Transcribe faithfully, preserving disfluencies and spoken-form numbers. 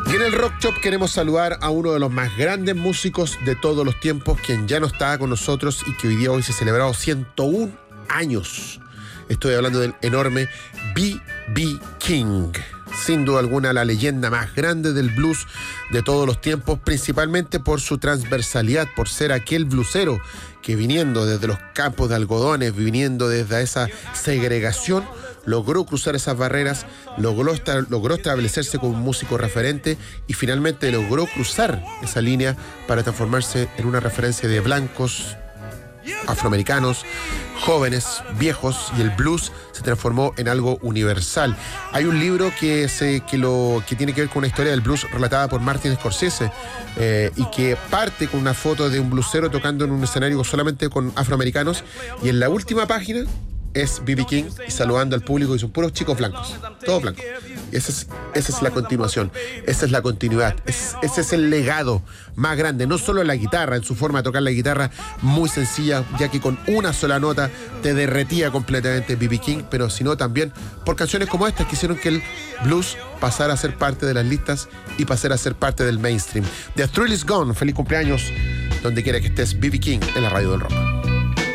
Y en el Rock Shop queremos saludar a uno de los más grandes músicos de todos los tiempos, quien ya no está con nosotros y que hoy día hoy se ha celebrado ciento uno años. Estoy hablando del enorme B B King. Sin duda alguna la leyenda más grande del blues de todos los tiempos, principalmente por su transversalidad, por ser aquel bluesero que viniendo desde los campos de algodones, viniendo desde esa segregación, logró cruzar esas barreras, logró, estar, logró establecerse como un músico referente y finalmente logró cruzar esa línea para transformarse en una referencia de blancos, afroamericanos, jóvenes, viejos, y el blues se transformó en algo universal. Hay un libro que, se, que, lo, que tiene que ver con una historia del blues relatada por Martin Scorsese eh, y que parte con una foto de un bluesero tocando en un escenario solamente con afroamericanos, y en la última página es B B King y saludando al público, y son puros chicos blancos, todos blancos. Y esa es, esa es la continuación, esa es la continuidad, es, ese es el legado más grande, no solo en la guitarra, en su forma de tocar la guitarra muy sencilla, ya que con una sola nota te derretía completamente B B King, pero sino también por canciones como estas que hicieron que el blues pasara a ser parte de las listas y pasara a ser parte del mainstream. The Thrill Is Gone, feliz cumpleaños donde quiera que estés, B B King en la radio del rock.